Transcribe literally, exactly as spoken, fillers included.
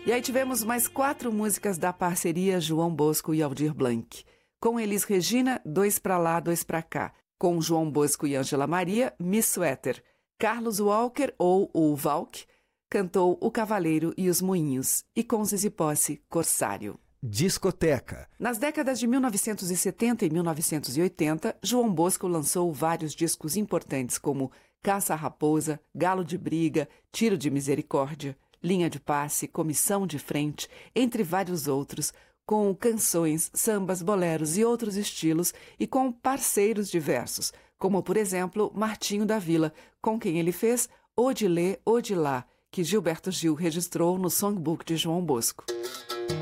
E aí tivemos mais quatro músicas da parceria João Bosco e Aldir Blanc. Com Elis Regina, Dois Pra Lá, Dois Pra Cá. Com João Bosco e Ângela Maria, Miss Sweater. Carlos Walker, ou o Valk, cantou O Cavaleiro e os Moinhos. E com Zizi Posse, Corsário. Discoteca. Nas décadas de mil novecentos e setenta e mil novecentos e oitenta, João Bosco lançou vários discos importantes como Caça à Raposa, Galo de Briga, Tiro de Misericórdia, Linha de Passe, Comissão de Frente, entre vários outros, com canções, sambas, boleros e outros estilos e com parceiros diversos, como, por exemplo, Martinho da Vila, com quem ele fez O de Lê, O de Lá, que Gilberto Gil registrou no Songbook de João Bosco.